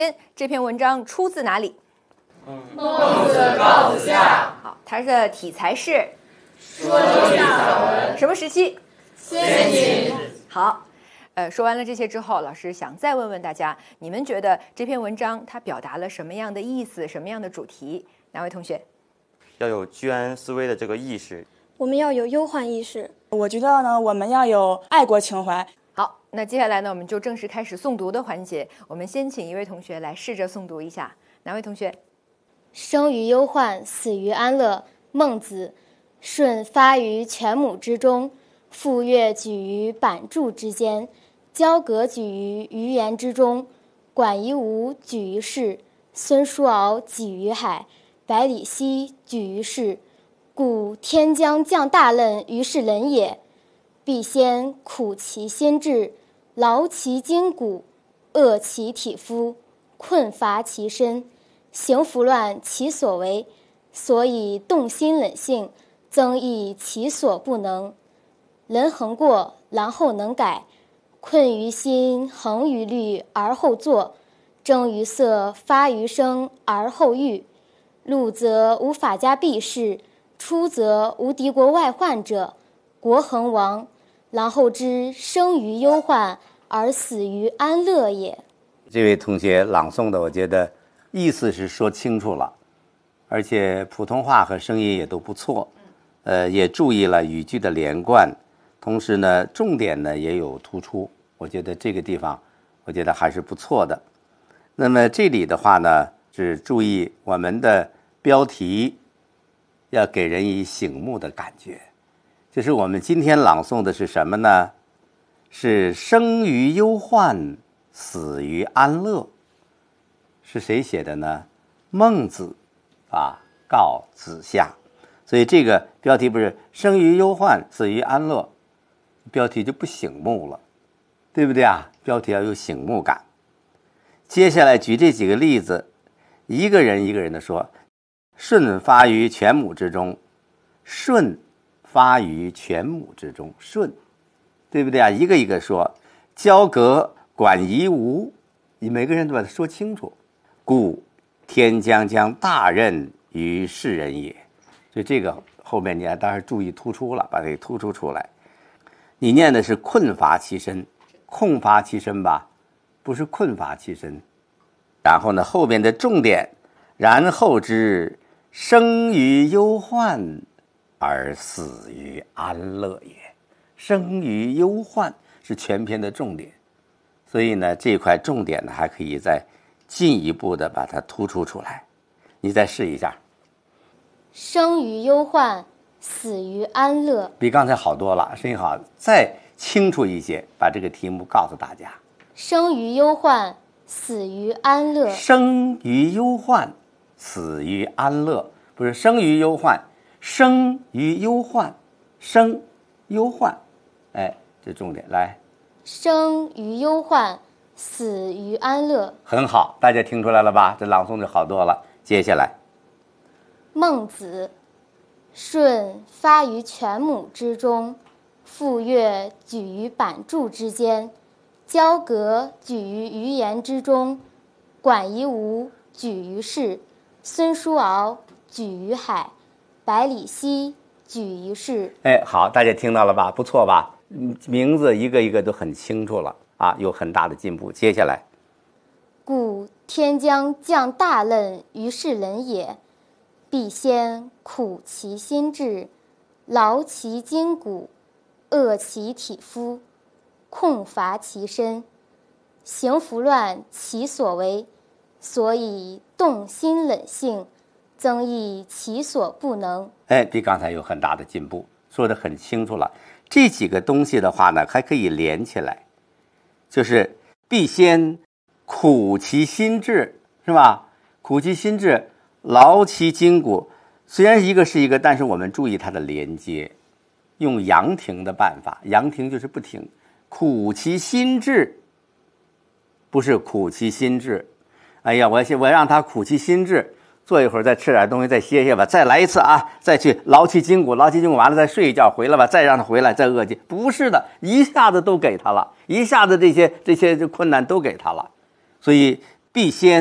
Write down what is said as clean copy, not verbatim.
这篇文章出自哪里？ 孟子《告子下》。 好，它的题材是说理散文。 什么时期？ 先秦。 好，说完了这些之后，老师想再问问大家，你们觉得这篇文章它表达了什么样的意思，什么样的主题？哪位同学？ 要有居安思危的这个意识。 我们要有忧患意识。 我觉得呢，我们要有爱国情怀。 好，那接下来呢，我们就正式开始诵读的环节。我们先请一位同学来试着诵读一下。哪位同学？ 生于忧患，死于安乐。孟子。舜发于犬母之中，傅说举于版筑之间，交鬲举于鱼盐之中，管夷吾举于市，孙叔敖举于海，百里奚举于市。故天将降大任于是人也，必先苦其心志，劳其筋骨，饿其体肤，困乏其身，行拂乱其所为，所以动心忍性，增益其所不能。人恒过，然后能改。困于心，恒于虑，而后作；征于色，发于声，而后喻。入则无法家避世，出则无敌国外患者，国恒亡。然后之生于忧患，而死于安乐也。 这位同学朗诵的，我觉得意思是说清楚了，而且普通话和声音也都不错，也注意了语句的连贯，同时呢，重点呢也有突出。我觉得这个地方，我觉得还是不错的。那么这里的话呢，是注意我们的标题要给人以醒目的感觉。就是我们今天朗诵的是什么呢？是生于忧患，死于安乐。是谁写的呢？孟子告子下。所以这个标题不是生于忧患，死于安乐，标题就不醒目了，对不对啊？标题要有醒目感。接下来举这几个例子，一个人一个人的说。舜发于犬母之中，舜发于犬母之中，舜，对不对啊？一个一个说。交鬲管夷吾，你每个人都把它说清楚。故天将降大任于是人也。所以这个后面你当然注意突出了，把它给突出出来。你念的是困乏其身，空乏其身吧，不是困乏其身。然后呢，后面的重点，然后之生于忧患，而死于安乐也。生于忧患是全篇的重点，所以呢，这块重点呢还可以再进一步的把它突出出来。你再试一下。 生于忧患，死于安乐。 比刚才好多了，声音好，再清楚一些，把这个题目告诉大家。 生于忧患，死于安乐。 生于忧患，死于安乐，不是生于忧患，生于忧患，生忧患，哎，这重点来。 生于忧患，死于安乐。 很好，大家听出来了吧？这朗诵就好多了。接下来， 孟子。舜发于犬母之中，傅说举于版筑之间，交鬲举于鱼盐之中，管夷吾举于市，孙叔敖举于海，百里奚举于市。 哎，好，大家听到了吧？不错吧？名字一个一个都很清楚了啊，有很大的进步。接下来， 故天将降大任于是人也，必先苦其心志，劳其筋骨，饿其体肤，空乏其身，行拂乱其所为，所以动心忍性，增益其所不能。 哎，比刚才有很大的进步，说得很清楚了。这几个东西的话呢，还可以连起来，就是必先苦其心志，是吧？苦其心志，劳其筋骨。虽然一个是一个，但是我们注意它的连接，用阳停的办法，阳停就是不停。苦其心志，不是苦其心志。哎呀，我让他苦其心志，坐一会儿再吃点东西，再歇歇吧，再来一次啊，再去劳其筋骨，劳其筋骨完了再睡一觉，回来吧，再让他回来，再饿去。不是的，一下子都给他了，一下子这些困难都给他了。所以必先